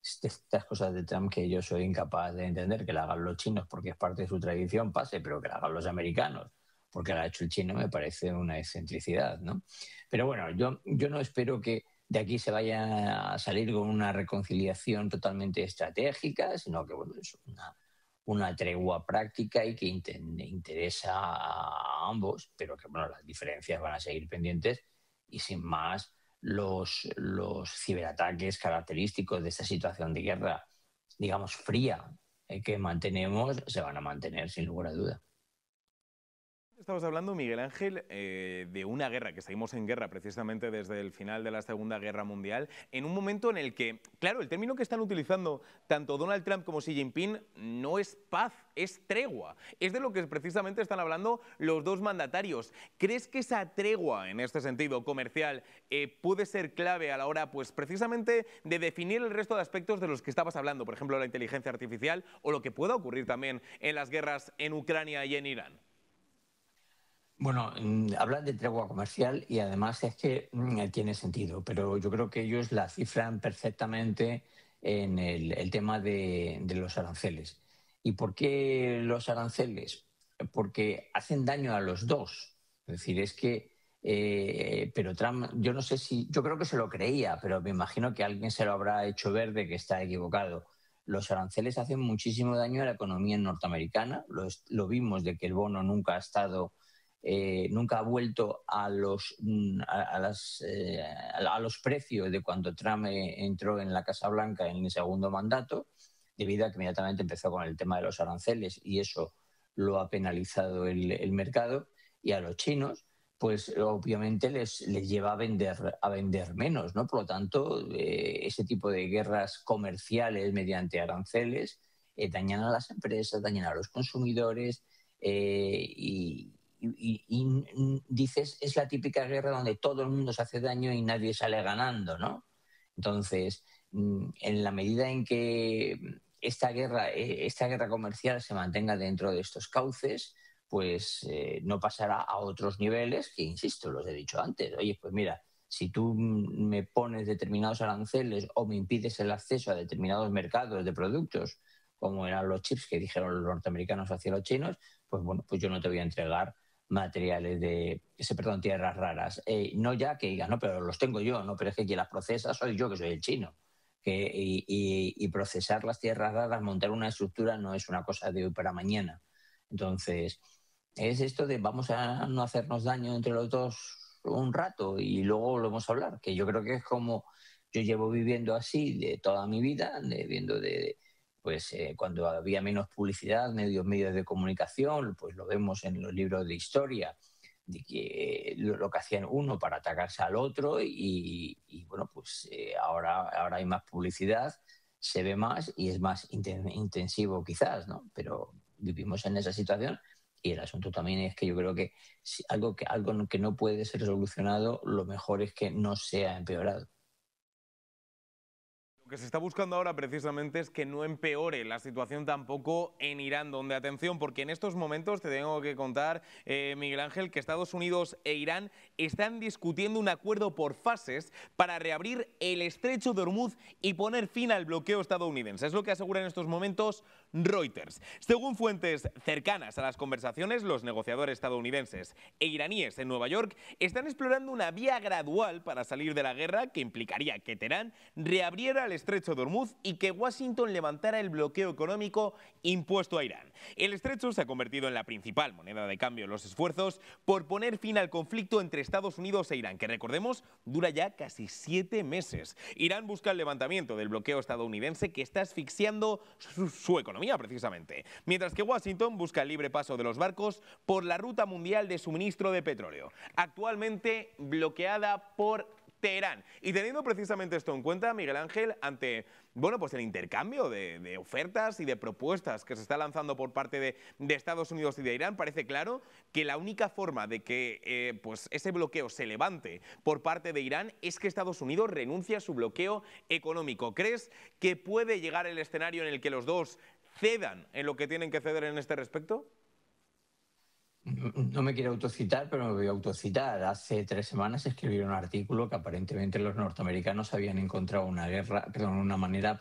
estas cosas de Trump que yo soy incapaz de entender, que la hagan los chinos porque es parte de su tradición, pase, pero que la hagan los americanos porque la ha hecho el chino me parece una excentricidad, ¿no? Pero bueno, yo no espero que de aquí se vaya a salir con una reconciliación totalmente estratégica, sino que bueno, es una tregua práctica y que interesa a ambos, pero que bueno, las diferencias van a seguir pendientes y sin más los ciberataques característicos de esta situación de guerra, digamos, fría que mantenemos, se van a mantener sin lugar a duda. Estamos hablando, Miguel Ángel, de una guerra, que seguimos en guerra precisamente desde el final de la Segunda Guerra Mundial, en un momento en el que, claro, el término que están utilizando tanto Donald Trump como Xi Jinping no es paz, es tregua. Es de lo que precisamente están hablando los dos mandatarios. ¿Crees que esa tregua, en este sentido comercial, puede ser clave a la hora, pues precisamente, de definir el resto de aspectos de los que estabas hablando, por ejemplo, la inteligencia artificial o lo que pueda ocurrir también en las guerras en Ucrania y en Irán? Bueno, hablan de tregua comercial y además es que tiene sentido, pero yo creo que ellos la cifran perfectamente en el tema de los aranceles. ¿Y por qué los aranceles? Porque hacen daño a los dos. Es decir, es que, pero Trump, yo no sé si, yo creo que se lo creía, pero me imagino que alguien se lo habrá hecho ver de que está equivocado. Los aranceles hacen muchísimo daño a la economía norteamericana. Lo vimos de que el bono nunca ha estado nunca ha vuelto a los precios de cuando Trump entró en la Casa Blanca en el segundo mandato, debido a que inmediatamente empezó con el tema de los aranceles y eso lo ha penalizado el mercado. Y a los chinos, pues obviamente les lleva a vender menos, ¿no? Por lo tanto, ese tipo de guerras comerciales mediante aranceles dañan a las empresas, dañan a los consumidores y dices, es la típica guerra donde todo el mundo se hace daño y nadie sale ganando, ¿no? Entonces, en la medida en que esta guerra comercial se mantenga dentro de estos cauces, pues no pasará a otros niveles que, insisto, los he dicho antes. Oye, pues mira, si tú me pones determinados aranceles o me impides el acceso a determinados mercados de productos, como eran los chips que dijeron los norteamericanos hacia los chinos, pues bueno, pues yo no te voy a entregar materiales perdón, tierras raras. No ya que digan, no, pero los tengo yo, no, pero es que quien las procesa soy yo, que soy el chino. Y procesar las tierras raras, montar una estructura, no es una cosa de hoy para mañana. Entonces, es esto de vamos a no hacernos daño entre los dos un rato y luego volvemos a hablar, que yo creo que es como yo llevo viviendo así de toda mi vida, viendo pues cuando había menos publicidad, medios de comunicación, pues lo vemos en los libros de historia, de que lo que hacían uno para atacarse al otro y bueno, pues ahora hay más publicidad, se ve más y es más intensivo quizás, ¿no? Pero vivimos en esa situación y el asunto también es que yo creo que algo que no puede ser solucionado, lo mejor es que no sea empeorado. Lo que se está buscando ahora precisamente es que no empeore la situación tampoco en Irán, donde, atención, porque en estos momentos te tengo que contar, Miguel Ángel, que Estados Unidos e Irán están discutiendo un acuerdo por fases para reabrir el estrecho de Hormuz y poner fin al bloqueo estadounidense. Es lo que asegura en estos momentos Reuters. Según fuentes cercanas a las conversaciones, los negociadores estadounidenses e iraníes en Nueva York están explorando una vía gradual para salir de la guerra que implicaría que Teherán reabriera el estrecho de Hormuz y que Washington levantara el bloqueo económico impuesto a Irán. El estrecho se ha convertido en la principal moneda de cambio en los esfuerzos por poner fin al conflicto entre Estados Unidos e Irán, que recordemos dura ya casi 7 meses. Irán busca el levantamiento del bloqueo estadounidense que está asfixiando su economía precisamente, mientras que Washington busca el libre paso de los barcos por la ruta mundial de suministro de petróleo, actualmente bloqueada por Teherán. Y teniendo precisamente esto en cuenta, Miguel Ángel, ante pues el intercambio de ofertas y de propuestas que se está lanzando por parte de Estados Unidos y de Irán, parece claro que la única forma de que pues ese bloqueo se levante por parte de Irán es que Estados Unidos renuncie a su bloqueo económico. ¿Crees que puede llegar el escenario en el que los dos cedan en lo que tienen que ceder en este respecto? No me quiero autocitar, pero me voy a autocitar. Hace 3 semanas escribí un artículo que aparentemente los norteamericanos habían encontrado una manera